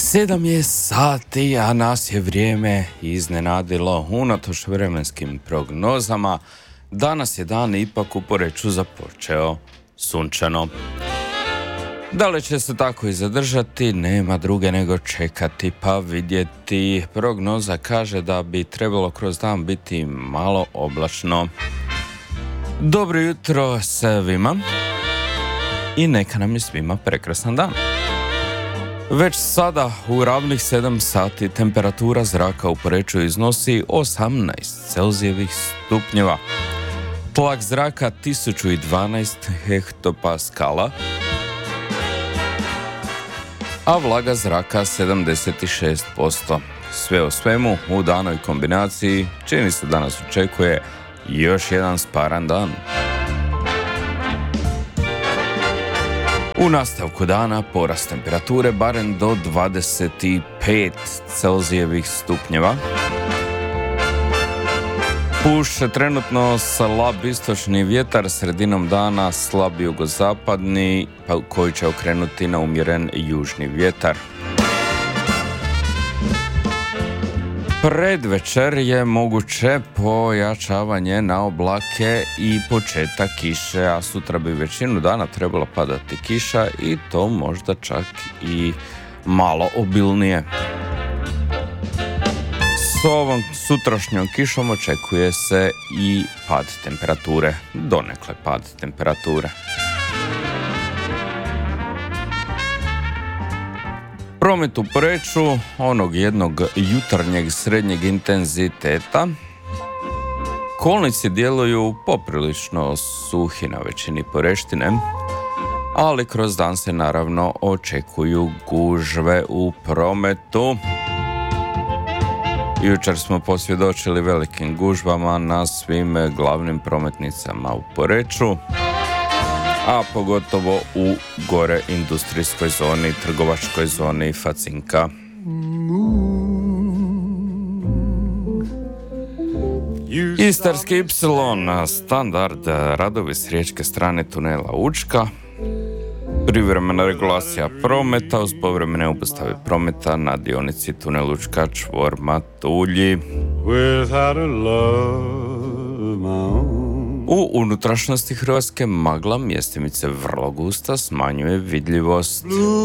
7 je sati, a nas je vrijeme iznenadilo unatoč vremenskim prognozama. Danas je dan ipak u Poreču započeo sunčano. Da li će se tako i zadržati, nema druge nego čekati pa vidjeti. Prognoza kaže da bi trebalo kroz dan biti malo oblačno. Dobro jutro svima i neka nam je svima prekrasan dan. Već sada u ravnih 7 sati temperatura zraka u Poreču iznosi 18 Celzijevih stupnjeva. Tlak zraka 1012 hektopaskala, a vlaga zraka 76%. Sve u svemu, u danoj kombinaciji čini se da nas očekuje još jedan sparan dan. U nastavku dana porast temperature barem do 25 Celzijevih stupnjeva. Puše trenutno slab istočni vjetar, sredinom dana slab jugozapadni koji će okrenuti na umjeren južni vjetar. Predvečer je moguće pojačavanje na oblake i početak kiše, a sutra bi većinu dana trebala padati kiša i to možda čak i malo obilnije. S ovom sutrašnjom kišom očekuje se i pad temperature, donekle pad temperature. Promet u Poreču onog jednog jutarnjeg srednjeg intenziteta. Kolnici djeluju poprilično suhi na većini Poreštine, ali kroz dan se naravno očekuju gužve u prometu. Jučer smo posvjedočili velikim gužvama na svim glavnim prometnicama u Poreču, a pogotovo u gore industrijskoj zoni, trgovačkoj zoni Facinka. Istarski Y, standard, radovi s riječke strane tunela Učka, privremena regulacija prometa uz povremene obustave prometa na dionici tunel Učka čvor Matulji. U unutrašnjosti Hrvatske magla, mjestimice vrlo gusta, smanjuje vidljivost.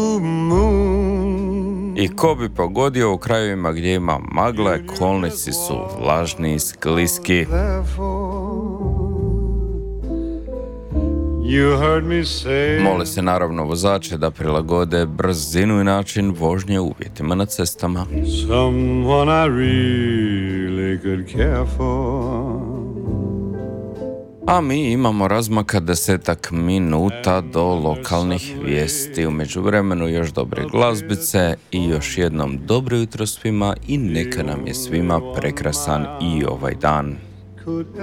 I ko bi pogodio, u krajevima gdje ima magle, kolnici su vlažni i skliski. Moli se naravno vozače da prilagode brzinu i način vožnje uvjetima na cestama. A mi imamo razmaka 10 minuta do lokalnih vijesti. U međuvremenu još dobre glazbice i još jednom dobro jutro svima i neka nam je svima prekrasan i ovaj dan.